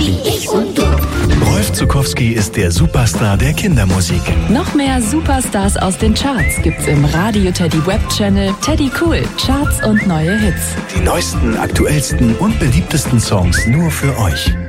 wie ich und du. Rolf Zuckowski ist der Superstar der Kindermusik. Noch mehr Superstars aus den Charts gibt's im Radio Teddy Web Channel Teddy Cool. Charts und neue Hits. Die neuesten, aktuellsten und beliebtesten Songs nur für euch.